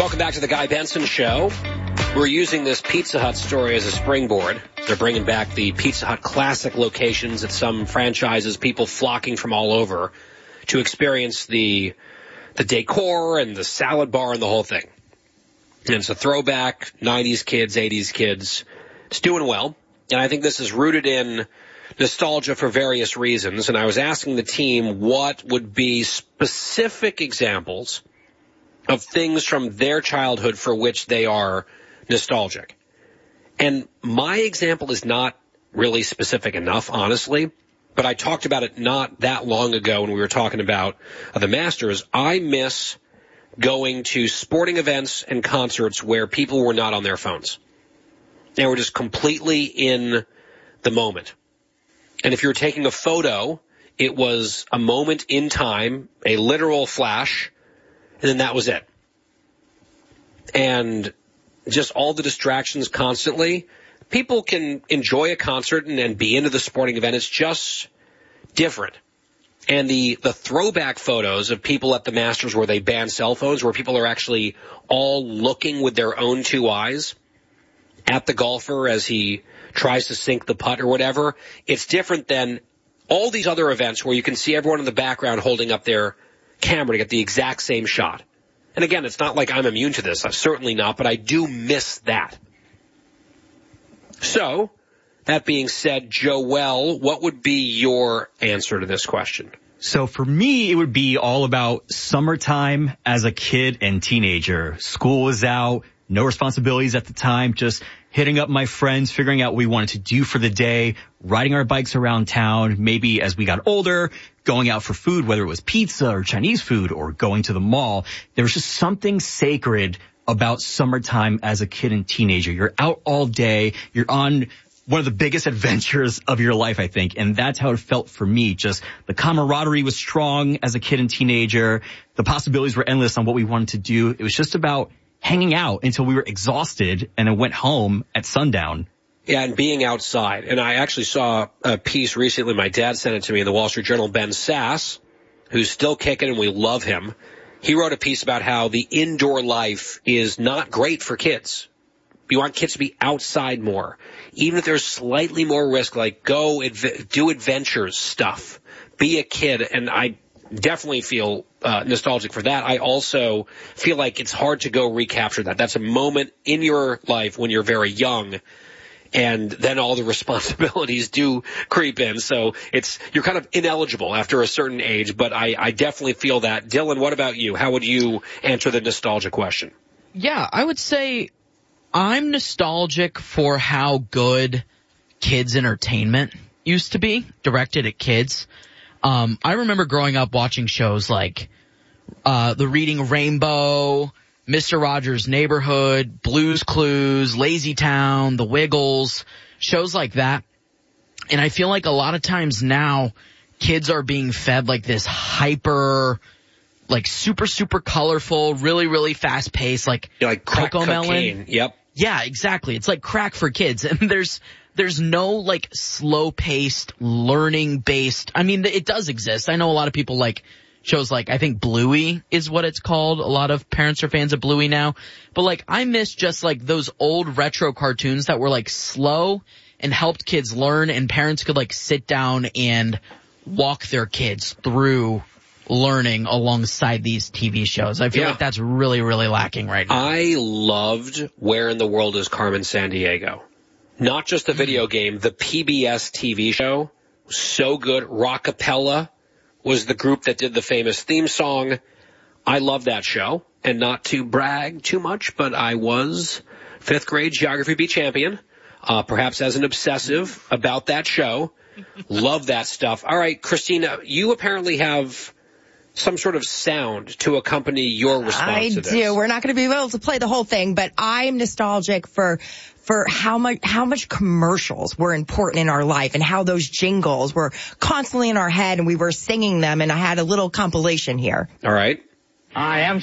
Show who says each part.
Speaker 1: welcome back to the Guy Benson Show. We're using this Pizza Hut story as a springboard. They're bringing back the Pizza Hut classic locations at some franchises, people flocking from all over to experience the decor and the salad bar and the whole thing. And it's a throwback, 90s kids, 80s kids. It's doing well. And I think this is rooted in nostalgia for various reasons. And I was asking the team what would be specific examples of things from their childhood for which they are nostalgic. And my example is not really specific enough, honestly, but I talked about it not that long ago when we were talking about the Masters. I miss going to sporting events and concerts where people were not on their phones. They were just completely in the moment. And if you were taking a photo, it was a moment in time, a literal flash, and then that was it. And just all the distractions constantly. People can enjoy a concert and be into the sporting event. It's just different. And the throwback photos of people at the Masters where they ban cell phones, where people are actually all looking with their own two eyes at the golfer as he tries to sink the putt or whatever, it's different than all these other events where you can see everyone in the background holding up their camera to get the exact same shot. And again, it's not like I'm immune to this. I'm certainly not, but I do miss that. So, that being said, Joel, what would be your answer to this question?
Speaker 2: So for me, it would be all about summertime as a kid and teenager. School was out, no responsibilities at the time, just hitting up my friends, figuring out what we wanted to do for the day, riding our bikes around town, maybe as we got older, going out for food, whether it was pizza or Chinese food or going to the mall. There was just something sacred about summertime as a kid and teenager. You're out all day. You're on one of the biggest adventures of your life, I think. And that's how it felt for me. Just the camaraderie was strong as a kid and teenager. The possibilities were endless on what we wanted to do. It was just about hanging out until we were exhausted and then went home at sundown.
Speaker 1: Yeah, and being outside. And I actually saw a piece recently. My dad sent it to me in the Wall Street Journal. Ben Sass, who's still kicking and we love him, he wrote a piece about how the indoor life is not great for kids. You want kids to be outside more. Even if there's slightly more risk, like do adventures stuff. Be a kid. And I definitely feel nostalgic for that. I also feel like it's hard to go recapture that. That's a moment in your life when you're very young, and then all the responsibilities do creep in. So you're kind of ineligible after a certain age, but I definitely feel that. Dylan, what about you? How would you answer the nostalgia question?
Speaker 3: Yeah, I would say I'm nostalgic for how good kids' entertainment used to be, directed at kids. I remember growing up watching shows like The Reading Rainbow, Mr. Rogers' Neighborhood, Blue's Clues, Lazy Town, The Wiggles, shows like that. And I feel like a lot of times now kids are being fed like this hyper, like super, super colorful, really, really fast paced, like
Speaker 1: crack
Speaker 3: Cocomelon.
Speaker 1: Yep.
Speaker 3: Yeah, exactly. It's like crack for kids. And there's no like slow paced, learning based. I mean, it does exist. I know a lot of people like shows like, I think Bluey is what it's called. A lot of parents are fans of Bluey now. But like, I miss just like those old retro cartoons that were like slow and helped kids learn, and parents could like sit down and walk their kids through learning alongside these TV shows. I feel like that's really, really lacking right now.
Speaker 1: I loved Where in the World is Carmen Sandiego? Not just the video game, the PBS TV show. So good. Rockapella was the group that did the famous theme song. I love that show. And not to brag too much, but I was 5th grade Geography B champion, perhaps as an obsessive about that show. Love that stuff. All right, Christina, you apparently have some sort of sound to accompany your response to this.
Speaker 4: I do. We're not going to be able to play the whole thing, but I'm nostalgic for how much commercials were important in our life and how those jingles were constantly in our head and we were singing them, and I had a little compilation here.
Speaker 1: All right.
Speaker 5: I am